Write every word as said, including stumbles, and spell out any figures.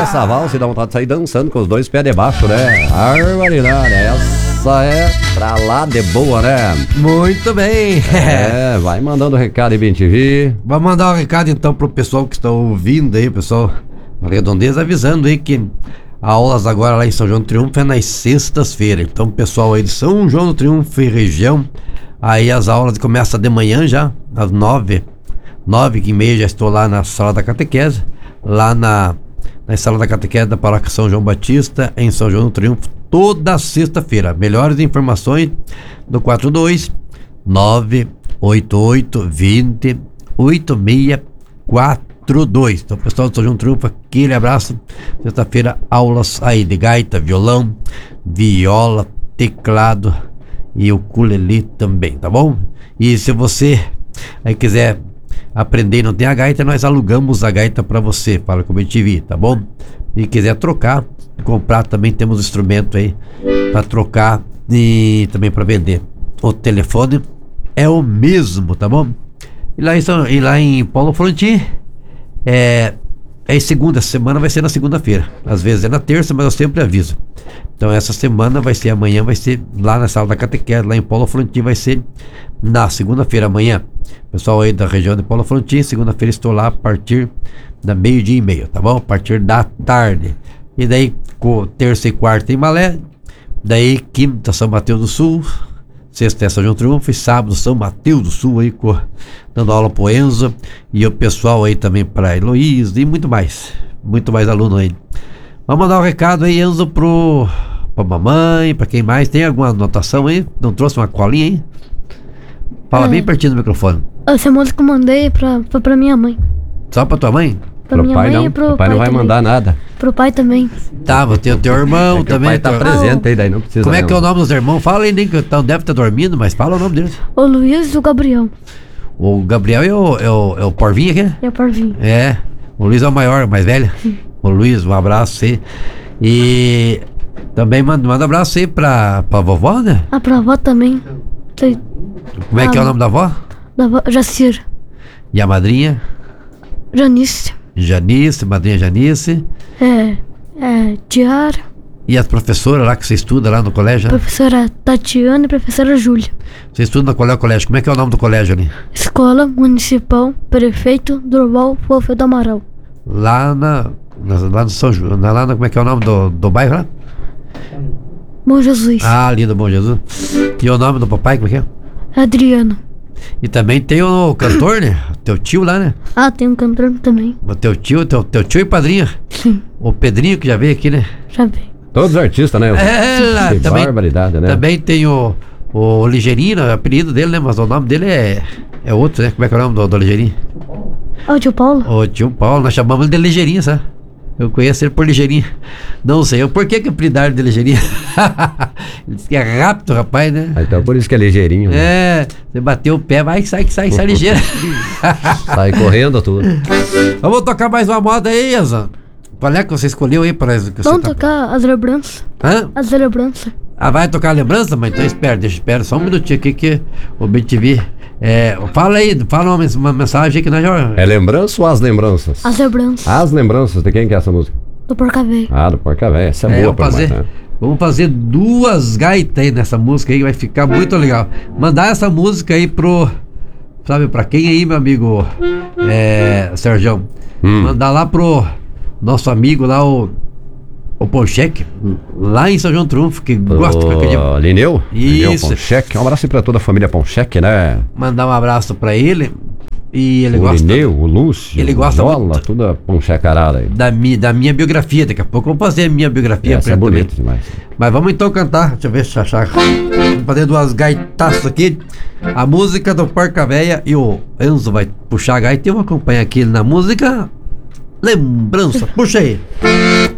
essa valsa e dá vontade de sair dançando com os dois pés debaixo, né? Barbaridade, essa é pra lá de boa, né? Muito bem. É, vai mandando recado aí, B T V. Vamos mandar um recado então pro pessoal que está ouvindo aí, pessoal Redondeza, avisando aí que aulas agora lá em São João do Triunfo é nas sextas-feiras. Então, pessoal aí de São João do Triunfo e região, aí as aulas começam de manhã já, às nove, nove e meia já estou lá na sala da catequese, lá na, na sala da catequese da Paróquia São João Batista, em São João do Triunfo, toda sexta-feira. Melhores informações do quatro dois nove oito oito dois zero oito seis quatro dois. Então, pessoal do São João do Triunfo, aquele abraço. Sexta-feira, aulas aí de gaita, violão, viola, teclado e ukulele também, tá bom? E se você aí quiser aprender e não tem a gaita, nós alugamos a gaita pra você, fala com o B T V, tá bom? E quiser trocar, comprar, também temos instrumento aí pra trocar e também pra vender. O telefone é o mesmo, tá bom? E lá em, São, e lá em Paulo Frontin é, é segunda, essa semana vai ser na segunda-feira, às vezes é na terça, mas eu sempre aviso. Então essa semana vai ser, amanhã vai ser lá na sala da catequese, lá em Paulo Frontin, vai ser na segunda-feira, amanhã. Pessoal aí da região de Paulo Frontin, segunda-feira estou lá a partir da meio-dia e meio, tá bom? A partir da tarde. E daí, com terça e quarta em Malé, daí quinta São Mateus do Sul, sexta é São João do Triunfo e sábado São Mateus do Sul aí, com, dando aula pro Enzo e o pessoal aí também pra Heloísa e muito mais, muito mais aluno aí. Vamos mandar um recado aí, Enzo, pro, pra mamãe, pra quem mais, tem alguma anotação aí? Não trouxe uma colinha aí? Fala é. bem pertinho do microfone. Essa música eu mandei pra, pra, pra minha mãe. Só pra tua mãe? Pra pro minha pai mãe não, e pro o pai, pai não vai também. mandar nada. Pro pai também. Tá, vou ter o teu irmão é que também. O pai tá teu... presente aí, daí não precisa. Como é não. que é o nome dos irmãos? Fala aí, nem que então deve estar dormindo, mas fala o nome deles. O Luiz e o Gabriel. O Gabriel é o, é o, é o Porvinho aqui? E o Parvinho. É, o Luiz é o maior, o mais velho. O Luiz, um abraço aí. E também manda, manda um abraço aí pra, pra vovó, né? A pra avó também. Sei- Como é que é o Ah, nome da avó? Da avó Jacir. E a madrinha? Janice. Janice, madrinha Janice. É. É. Tiara. E as professoras lá que você estuda lá no colégio? Né? Professora Tatiana e professora Júlia. Você estuda no colégio, colégio. Como é que é o nome do colégio ali? Escola Municipal Prefeito Durval Fofo do Amaral. Lá na, na. Lá no São João. Lá na, como é que é o nome do, do bairro lá? Bom Jesus. Ah, ali do Bom Jesus. E o nome do papai, como é que é? Adriano. E também tem o cantor, né? Teu tio lá, né? Ah, tem um cantor também. O teu tio, teu, teu tio e padrinho. Sim. O Pedrinho que já veio aqui, né? Já vi. Todos os artistas, né? É, lá, Que também, barbaridade, né? também tem o, o Ligeirinho, o apelido dele, né? Mas o nome dele é, é outro, né? Como é que é o nome do, do Ligeirinho? Ah, o tio Paulo? O tio Paulo, nós chamamos ele de Ligeirinho, sabe? Eu conheço ele por Ligeirinho. Não sei, eu, por que que apelidaram de Ligeirinho? Ele disse que é rápido, rapaz, né? Ah, então por isso que é ligeirinho. Né? É, você bateu o pé, vai, sai, sai, sai ligeiro. Sai correndo tudo. Vamos tocar mais uma moda aí, Enzo. Qual é que você escolheu aí para que você Vamos tá... tocar as lembranças. Hã? As lembranças. Ah, vai tocar a lembrança? Mas então espera, deixa, espera só um minutinho aqui que o B T V... É, fala aí, fala uma, mens- uma mensagem que nós já... É lembrança ou as lembranças? As lembranças. As lembranças, de quem que é essa música? Do Porca Véia. Ah, do Porca Véia. Essa é, É, boa vamos pra fazer, nós, né? vamos fazer duas gaitas aí nessa música aí, vai ficar muito legal. Mandar essa música aí pro... Sabe pra quem aí, meu amigo? É... Sergião. Hum. Mandar lá pro nosso amigo lá, o... O Poncheque, lá em São João do Triunfo, que gosta de aquele... O Lineu? Lineu Isso. Poncheque. Um abraço aí pra toda a família Poncheque, né? Mandar um abraço pra ele. E ele o gosta... Lineu, o Lúcio, Ele o gosta Zola, muito- toda ponchecarada aí. Da, mi, da minha biografia, daqui a pouco vamos fazer a minha biografia. Essa é pra ele bonita também. demais. Mas vamos então cantar, deixa eu ver se achar. Vamos fazer duas gaitaças aqui. A música do Porca Véia e o Enzo vai puxar a gaita e eu vou acompanhar aqui na música. Lembrança, puxa aí.